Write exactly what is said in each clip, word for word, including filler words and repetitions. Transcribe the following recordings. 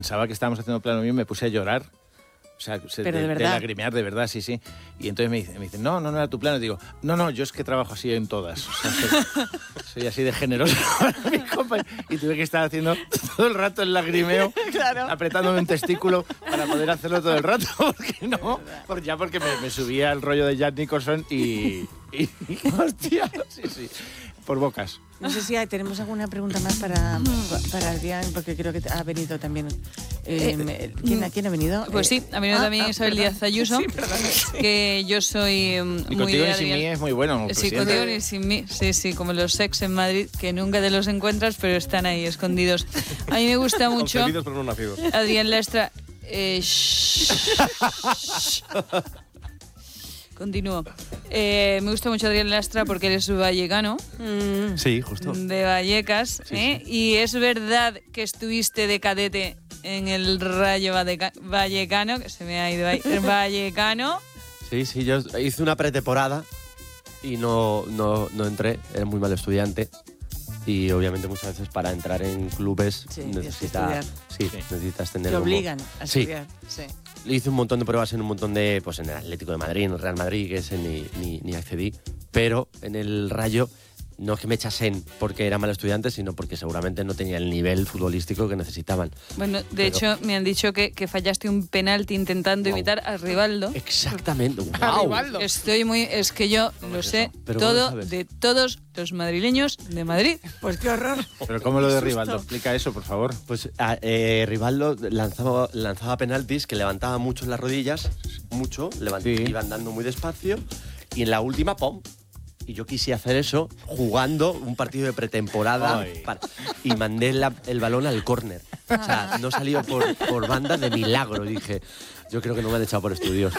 Pensaba que estábamos haciendo plano mío y me puse a llorar. O sea, de, Pero de de, verdad. de lagrimear, de verdad, sí, sí. Y entonces me dicen, me dice, no, no, no era tu plano. Y digo, no, no, yo es que trabajo así en todas. O sea, soy, soy así de generoso para mi compañero. Y tuve que estar haciendo todo el rato el lagrimeo, Claro. apretándome un testículo para poder hacerlo todo el rato. Porque no, porque ya porque me, me subía el rollo de Jack Nicholson y... y hostia, sí, sí, por bocas. No sé si hay- tenemos alguna pregunta más para, para Adrián, porque creo que ha venido también. Eh, Eh, ¿quién, ¿Quién ha venido? Pues sí, ha venido Ah, también ah, Isabel perdón. Díaz Ayuso, Sí, perdón, sí. que yo soy um, Y muy contigo de ni sin Adrián. mí es muy bueno. Sí, presidente. contigo ni sin mí. Sí, sí, como los ex en Madrid, que nunca te los encuentras, pero están ahí escondidos. A mí me gusta mucho Concebidos pero no nacidos. Adrián Lastra. Eh, shh. Continúo. Eh, me gusta mucho Adrián Lastra porque eres vallecano, Mm, Sí, justo. de Vallecas, Sí, ¿eh? Y es verdad que estuviste de cadete en el Rayo Valleca- Vallecano, que se me ha ido ahí, el Vallecano. Sí, sí, yo hice una pretemporada y no, no, no entré, era muy mal estudiante. Y obviamente muchas veces para entrar en clubes Sí, tienes que necesitas, estudiar. sí, Sí. necesitas tener te como- obligan a Sí. estudiar. Sí. Hice un montón de pruebas en un montón de, pues en el Atlético de Madrid, en el Real Madrid, que ese ni, ni, ni accedí. Pero en el Rayo no es que me echasen porque era mal estudiante, sino porque seguramente no tenía el nivel futbolístico que necesitaban. Bueno, de Pero- hecho, me han dicho que, que fallaste un penalti intentando Wow. evitar a Rivaldo. Exactamente. A ¡Wow! Rivaldo. Estoy muy... Es que yo lo es sé eso? ¿Pero cómo lo todo sabes? de todos los madrileños de Madrid. Pues qué horror. Pero ¿cómo lo Qué de susto. Rivaldo? Explica eso, por favor. Pues a- eh, Rivaldo lanzaba, lanzaba penaltis que levantaba mucho las rodillas, mucho, levant- Sí. iban dando muy despacio, y en la última, ¡pum! Y yo quise hacer eso jugando un partido de pretemporada Ay. para- y mandé la- el balón al córner. O sea, no salió por, por banda de milagro. Dije, yo creo que no me han echado por estudios.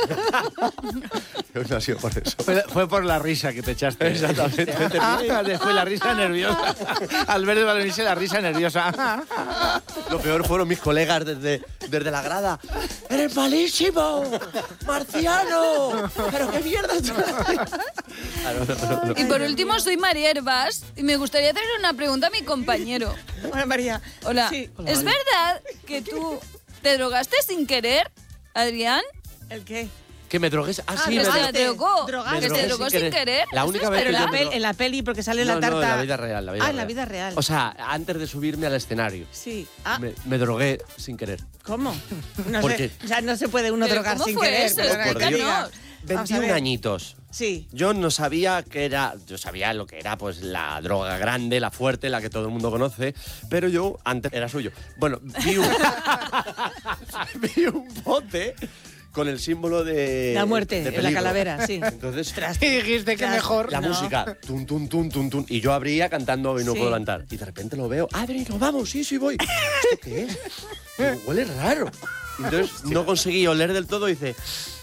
No ha sido por eso. Fue, fue por la risa que te echaste. Exactamente. Después la risa nerviosa. Al ver el balón irse, la risa nerviosa. Lo peor fueron mis colegas desde, desde la grada. ¡Eres malísimo! ¡Marciano! ¿Pero qué mierda estás haciendo? Ah, no, no, no, no. Y por último, soy María Herbás y me gustaría hacerle una pregunta a mi compañero. Hola, María. Hola, Sí. ¿es verdad que tú te drogaste sin querer, Adrián? ¿El qué? ¿Que me drogues? Ah, sí, que me se drogué. drogó. Drogaste. Que drogué se drogó sin sin querer. querer. La ¿Eso única es vez que Pero verdad? la, me pel- dro- en la peli, porque sale la No, tarta. no, en la vida real, la vida ah, en real. la vida real. O sea, antes de subirme al escenario, sí. Ah, me, me drogué sin querer. ¿cómo? No ¿Por sé. qué? O sea, no se puede uno ¿Pero drogar cómo sin fue querer. eso? perdona que te Explícanos. diga. Vamos a veintiún ver. añitos. Sí. Yo no sabía que era, yo sabía lo que era pues la droga grande, la fuerte, la que todo el mundo conoce, pero yo antes era suyo. Bueno, vi un, vi un bote con el símbolo de La muerte, de en la peligro. calavera, sí. Entonces Y dijiste que Tras- mejor. la No. música, tun, tun, tun, tun, tun, y yo abría cantando y no Sí. puedo levantar. Y de repente lo veo, Adri, nos vamos, sí, sí voy. ¿Esto qué es? Digo, huele raro. Y entonces no conseguí oler del todo y dice,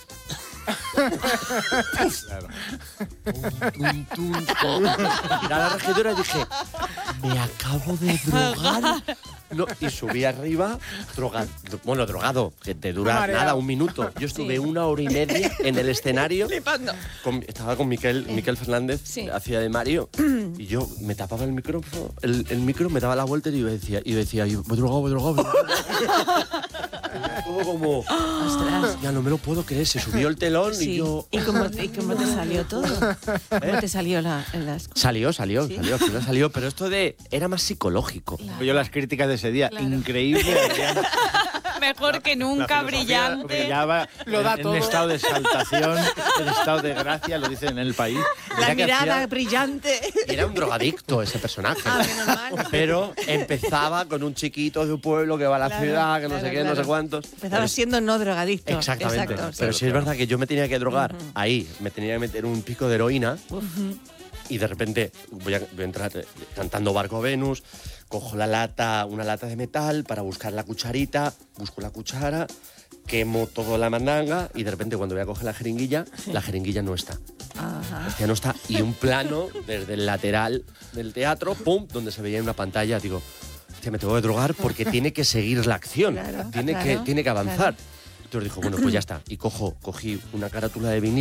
Claro. tum, tum, tum. Miré a la regidora y dije, me acabo de drogar. No, y subí arriba, drogado, bueno, drogado, que te dura Mareado. nada, un minuto. Yo estuve una hora y media en el escenario. Flipando. Con- estaba con Miquel, Miquel Fernández, Sí. hacía de Mario, y yo me tapaba el micrófono, el, el micro me daba la vuelta y yo decía, y decía, yo, voy drogado, voy drogado. voy drogado". Todo como, Ostras. ya no me lo puedo creer, se subió el telón Sí. y yo... ¿Y cómo, y cómo te salió todo? ¿Cómo te salió la, las Salió, salió, ¿Sí? salió, al final salió, pero esto de, era más psicológico. Yo las críticas de ese día, Claro. increíble. Adrián. Mejor que La nunca, filosofía brillante. Brillaba Lo da en, todo. en estado de exaltación, en estado de gracia, lo dicen en el país. La Mira que mirada hacía- brillante. Era un drogadicto ese personaje. Ah, menos mal. Pero empezaba con un chiquito de un pueblo que va a la Claro, ciudad, que no claro, sé qué, no claro. sé cuántos. Empezaba Pero- siendo no drogadicto. Exactamente. Exacto, Pero sí. sí es verdad que yo me tenía que drogar ahí, me tenía que meter un pico de heroína y de repente voy a, voy a entrar eh, cantando Barco Venus, cojo la lata, una lata de metal para buscar la cucharita, busco la cuchara, quemo toda la mandanga y de repente cuando voy a coger la jeringuilla, la jeringuilla no está. Ajá. Hostia, no está. Y un plano desde el lateral del teatro, pum, donde se veía en una pantalla, digo, hostia, me tengo que drogar porque tiene que seguir la acción, Claro, tiene, claro, que, tiene que avanzar. claro. Entonces dijo, bueno, pues ya está. Y cojo, cogí una carátula de vinilo